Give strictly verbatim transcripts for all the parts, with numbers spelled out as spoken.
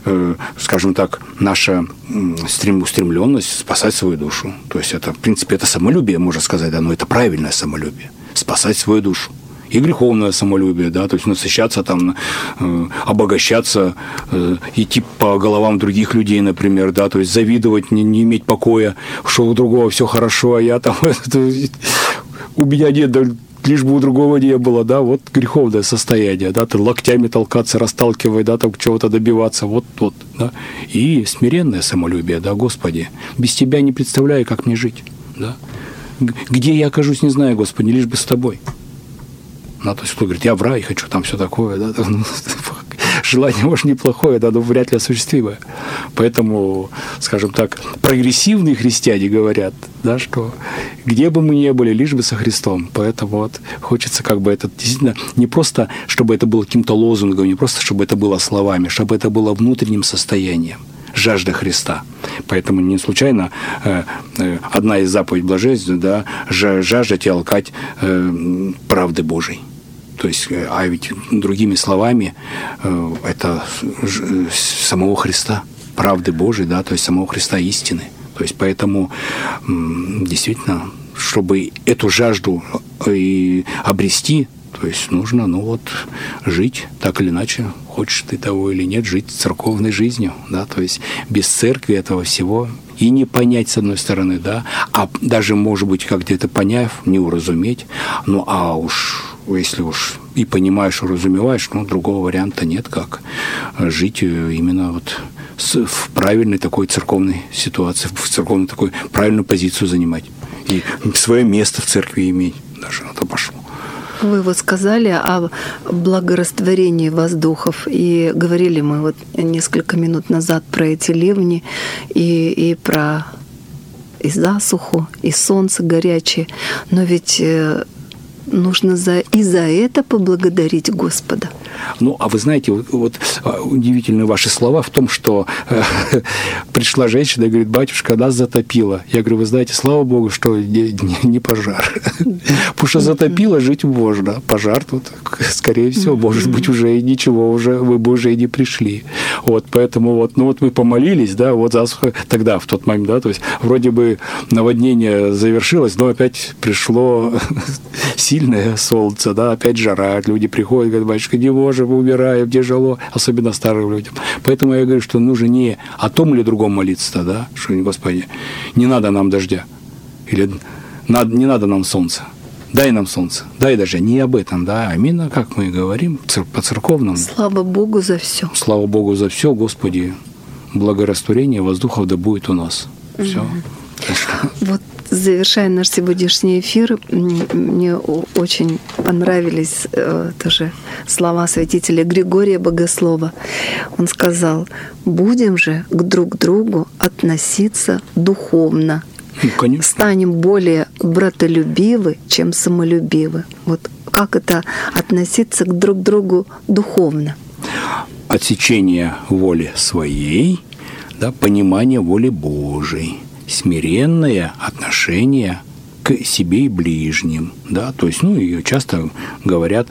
скажем так, наша устремленность спасать свою душу. То есть это, в принципе, это самолюбие, можно сказать, да, но это правильное самолюбие. Спасать свою душу. И греховное самолюбие, да, то есть насыщаться там, э, обогащаться, э, идти по головам других людей, например, да, то есть завидовать, не, не иметь покоя, что у другого все хорошо, а я там, у меня нет, да, лишь бы у другого не было, да, вот греховное состояние, да, ты локтями толкаться, расталкивать, да, там чего-то добиваться, вот, вот, да, и смиренное самолюбие, да, Господи, без Тебя не представляю, как мне жить, да, где я окажусь, не знаю, Господи, лишь бы с Тобой. Ну, то есть кто говорит, я в рай хочу, там все такое, да, желание, может, неплохое, да, но вряд ли осуществимое. Поэтому, скажем так, прогрессивные христиане говорят, да, что где бы мы ни были, лишь бы со Христом. Поэтому вот хочется как бы это действительно не просто, чтобы это было каким-то лозунгом, не просто, чтобы это было словами, чтобы это было внутренним состоянием. Жажда Христа. Поэтому не случайно э, э, одна из заповедей блаженства, да, жаждать и алкать э, правды Божией. То есть, а ведь другими словами, э, это ж, самого Христа, правды Божией, да, то есть самого Христа истины. То есть поэтому э, действительно, чтобы эту жажду и обрести, то есть нужно, ну вот, жить так или иначе, хочешь ты того или нет, жить церковной жизнью, да, то есть без церкви этого всего и не понять, с одной стороны, да, а даже, может быть, как где-то поняв, не уразуметь, ну, а уж, если уж и понимаешь, уразумеваешь, ну, другого варианта нет, как жить именно вот в правильной такой церковной ситуации, в церковной такой правильную позицию занимать и свое место в церкви иметь, даже на то пошло. Вы вот сказали о благорастворении воздухов, и говорили мы вот несколько минут назад про эти ливни, и, и про и засуху, и солнце горячее, но ведь нужно за, и за это поблагодарить Господа. Ну, а вы знаете, вот, вот удивительные ваши слова в том, что э, пришла женщина и говорит, батюшка, нас затопило. Я говорю, вы знаете, слава Богу, что не, не, не пожар. Потому что затопило, жить можно. Пожар тут, скорее всего, может быть, уже и ничего, уже вы бы уже и не пришли. Вот, поэтому вот, ну вот мы помолились, да, вот засуха тогда, в тот момент, да, то есть вроде бы наводнение завершилось, но опять пришло сильное солнце, да, опять жара, люди приходят, говорят, батюшка, не можем, умираем, тяжело, особенно старым людям. Поэтому я говорю, что нужно не о том или другом молиться, да, что, Господи, не надо нам дождя, или не надо нам солнца, дай нам солнце, дай дождя, не об этом, да, а именно, как мы говорим, по-церковному. Слава Богу за все. Слава Богу за все, Господи, благорастворение воздухов да будет у нас. Все. Угу. Вот, завершая наш сегодняшний эфир, мне очень понравились э, тоже слова святителя Григория Богослова. Он сказал, будем же к друг другу относиться духовно. Ну, конечно. Станем более братолюбивы, чем самолюбивы. Вот как это относиться к друг другу духовно? Отсечение воли своей, да, понимание воли Божией, смиренное отношение к себе и ближним, да, то есть, ну, и часто говорят,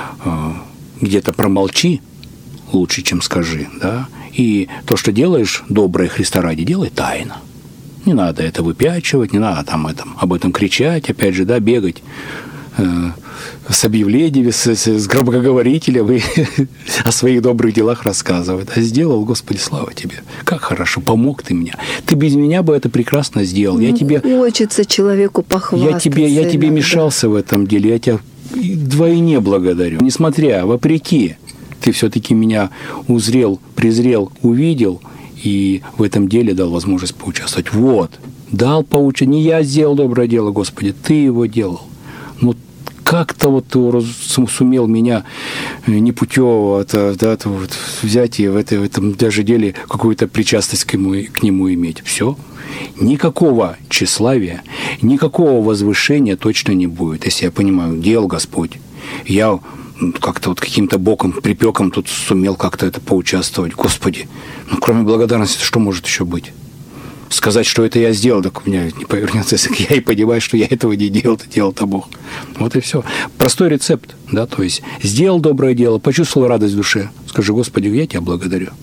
где-то промолчи лучше, чем скажи, да, и то, что делаешь доброе Христа ради, делай тайно. Не надо это выпячивать, не надо там этом, об этом кричать, опять же, да, бегать э, с объявлениями, с, с, с громкоговорителем и о своих добрых делах рассказывать. А сделал, Господи, слава Тебе. Как хорошо, помог Ты мне. Ты без меня бы это прекрасно сделал. Ну, я тебе, хочется человеку похвастаться. Я тебе, я тебе мешался в этом деле, я тебя вдвойне благодарю. Несмотря, вопреки, Ты все-таки меня узрел, презрел, увидел, и в этом деле дал возможность поучаствовать. Вот, дал поучить. Не я сделал доброе дело, Господи, Ты его делал. Ну, как-то вот Ты сумел меня непутевого да, да, вот, взять и в, это, в этом даже деле какую-то причастность к нему, к нему иметь. Все. Никакого тщеславия, никакого возвышения точно не будет, если я понимаю, делал Господь. Я как-то вот каким-то боком, припеком тут сумел как-то это поучаствовать. Господи, ну кроме благодарности, что может еще быть? Сказать, что это я сделал, так у меня не повернется язык. Я и понимаю, что я этого не делал, это делал-то Бог. Вот и все. Простой рецепт, да, то есть сделал доброе дело, почувствовал радость в душе. Скажи, Господи, я Тебя благодарю.